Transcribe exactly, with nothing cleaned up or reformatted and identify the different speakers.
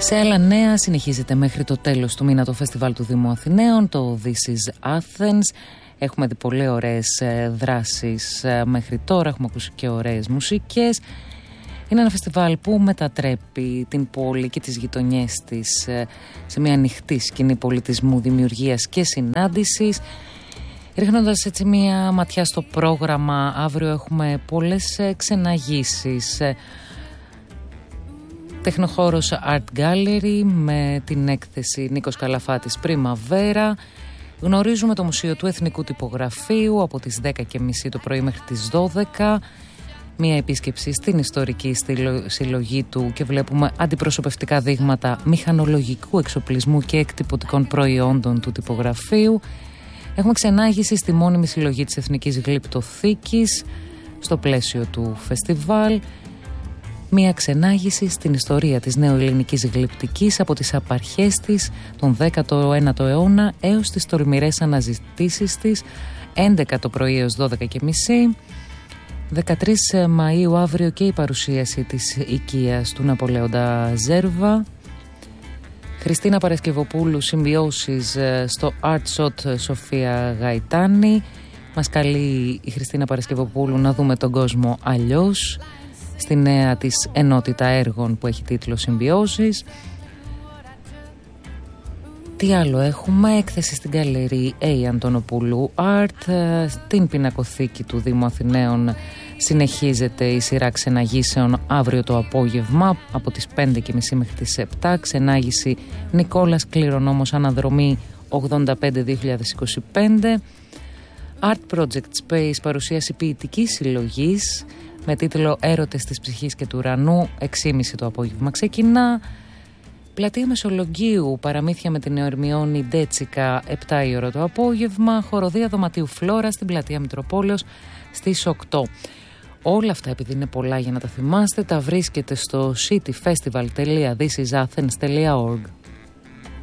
Speaker 1: Σε άλλα νέα, συνεχίζεται μέχρι το τέλος του μήνα το φεστιβάλ του Δήμου Αθηναίων, το This is Athens. Έχουμε δει πολύ ωραίες δράσεις μέχρι τώρα, έχουμε ακούσει και ωραίες μουσικές. Είναι ένα φεστιβάλ που μετατρέπει την πόλη και τις γειτονιές της σε μια ανοιχτή σκηνή πολιτισμού, δημιουργίας και συνάντησης. Ρίχνοντας έτσι μια ματιά στο πρόγραμμα, αύριο έχουμε πολλές ξεναγήσεις. Τεχνοχώρος Art Gallery με την έκθεση Νίκος Καλαφάτης Πριμαβέρα. Γνωρίζουμε το Μουσείο του Εθνικού Τυπογραφείου από τις δέκα και μισή το πρωί μέχρι τις δώδεκα. Μία επίσκεψη στην ιστορική συλλογή του και βλέπουμε αντιπροσωπευτικά δείγματα μηχανολογικού εξοπλισμού και εκτυπωτικών προϊόντων του τυπογραφείου. Έχουμε ξενάγηση στη μόνιμη συλλογή της Εθνικής Γλυπτοθήκης στο πλαίσιο του φεστιβάλ. Μία ξενάγηση στην ιστορία της νεοελληνικής γλυπτικής από τις απαρχές της τον δέκατο ένατο αιώνα έως τις τολμηρές αναζητήσεις της, έντεκα το πρωί έως δώδεκα και μισή. δεκατρείς Μαΐου αύριο και η παρουσίαση της οικίας του Ναπολέοντα Ζέρβα. Χριστίνα Παρασκευοπούλου, συμβιώσεις στο Art Shot Σοφία Γαϊτάνη. Μας καλεί η Χριστίνα Παρασκευοπούλου να δούμε τον κόσμο αλλιώς, στη νέα της ενότητα έργων που έχει τίτλο Συμβιώσεις. Τι άλλο έχουμε? Έκθεση στην Γκαλερί A. Αντωνοπούλου Art. Στην πινακοθήκη του Δήμου Αθηναίων συνεχίζεται η σειρά ξεναγήσεων αύριο το απόγευμα από τις πέντε και μισή μέχρι τις επτά. Ξενάγηση Νικόλας Κληρονόμος, αναδρομή ογδόντα πέντε δύο χιλιάδες είκοσι πέντε. Art Project Space, παρουσίαση ποιητικής συλλογής με τίτλο «Έρωτες της ψυχής και του ουρανού», έξι και μισή το απόγευμα ξεκινά. Πλατεία Μεσολογγίου, παραμύθια με την Ερμιόνη Ντέτσικα, επτά η ώρα το απόγευμα. Χοροδία Δωματίου Φλόρα στην Πλατεία Μητροπόλεως στις οκτώ. Όλα αυτά, επειδή είναι πολλά για να τα θυμάστε, τα βρίσκετε στο cityfestival τελεία this is athens τελεία org.